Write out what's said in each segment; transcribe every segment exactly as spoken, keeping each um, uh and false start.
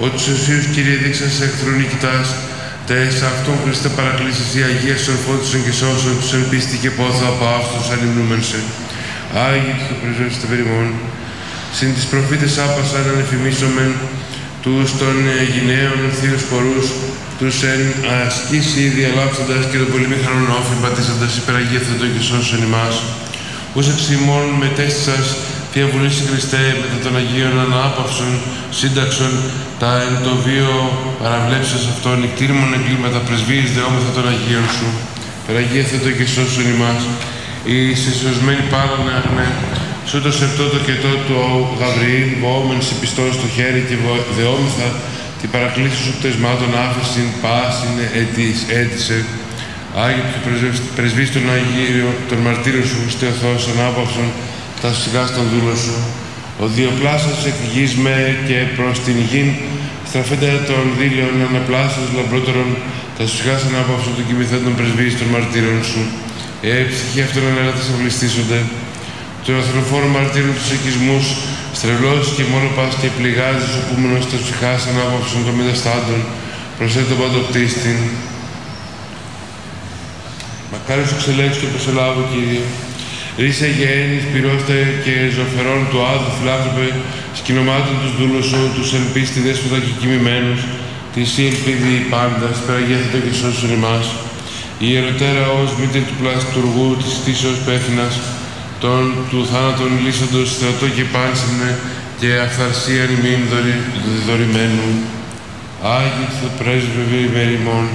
Ότι στους Οσίους, Κύριε, δείξαν σε εχθρού νικητάς, τες αυτόν Χριστέ παρακλήσεις η Αγία σορφώτισον και σώσον τους εν πίστη και πόθο από αυτούς ανυμνούμενσε. Άγιοι του πρεσβεύστε περιμόν. Συν τις προφήτες άπασαν ανεφημίσομεν, τους των γυναίων θείους χορούς, τους εν ασκήσει διαλάψοντας και τον πολυμήχανον όφη πατήσαντας υπεραγία Θεοτό και σώσον ημάς. Ούς εξ ημών μετέστησας Θεία Βουλήσι Χριστέ, μετά των Αγίων ανάπαυσον, σύνταξον, τα εν το βίο παραβλέψας αυτών, νικτήριμον εγκλήματα, πρεσβείες δεόμεθα των Αγίων Σου. Περαγία Θεοτό και σώσον ημάς. Η συσσωσμένη πάραναγνε, σου το σεπτό το κετό του Γαβριήλ, βοόμεν σε πιστό στο χέρι και δεόμεθα την παρακλήση σου πτεσμάτων άφησιν, πάσιν, έτησε. Άγιοι του πρεσβείς των Αγίων, των μαρτύρων σου, Χριστέ ο Θεός, ανάπαυσον, τα σιγά στον δούλο σου. Ο διοπλάσας εκγείς με και προς την γην, στραφέντα των δίλιων αναπλάσας λαμπρότερων, τα σιγά ανάπαυσον των κοιμηθέντων πρεσβείς των μαρτύρων σου. Ε, ψυχή αυτών ανέλατες αυλιστήσονται. Των αθροφόρων μαρτύρων τους οικισμούς, στρεβλώσεις και μόνο πας και πληγάζεις, οπούμενος τα ψυχάς ανάπαυσον των μεταστάντων, προσέτω παντοπτίστην. Μακάριος εξελέξεις και προσελάβω, Κύριε. Ρίσε γέννης, πυρώστα και ζωφερών του άδου φιλάνθρωπε, σκηνομάτων τους δούλους σου, τους εν πίστη δέσποτα και κοιμημένους, της η ελπίδη πάντας, περαγέθετο και σώσον ημάς. Η ιεροτέρα ως μήτρη του πλαστουργού της στήσεως πέθυνας, τον του θάνατον λύσαντος Θεοτό και πάνσινε και αυθαρσίαν ημίν δωρη, δωρημένου. Άγιοι του πρέσβευε ημεριμών.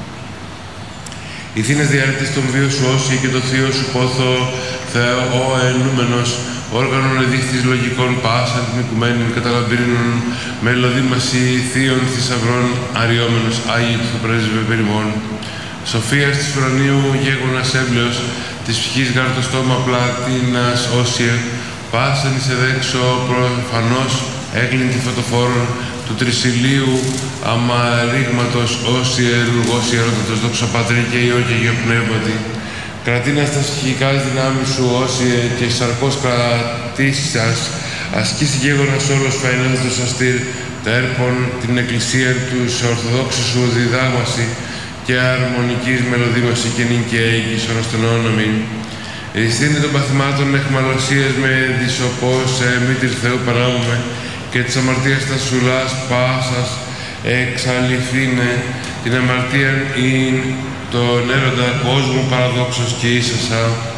Η θύνας διάρρητης των βίων σου όσοι και το θείο σου πόθο Θεό ο ενούμενος, όργανων εδείχθης λογικών πάσαν την οικουμένην καταλαμπύρινων, μελωδήμαση θείων θησαυρών αριόμενος, Άγιοι του πρέσβευε περιμών. Σοφίας της ουρανίου γέγονας έμπλεως, της ψυχής γάρ το στόμα πλάτινας όσια, πάσαν εις εδέξω προφανώς έγκλυντη φωτοφόρων, του τρισιλίου αμαρίγματος όσοι ελουργός ιερότατος δόξα Πατρί και Υιό και Αγίο Πνεύματι. Κρατήνας τα ψυχικάς δυνάμεις σου όσοι και σαρκός κρατήσας, ασκήσει γέγονας όλος φαϊνάδος αστήρ, τα έρπον την εκκλησία του σε ορθοδόξη σου διδάγμαση και αρμονικής μελωδήμαση και νυν και έγκης όρος των όνομιν. Εριστήνη των παθημάτων εχμαλωσίας με δισοπός σε μήτρη Θεού παράμουμε και της αμαρτίας τα σουλάς πάσας εξαλειφθήνε την αμαρτίαν ειν τον έρωτα κόσμου παραδόξος και ίσασα.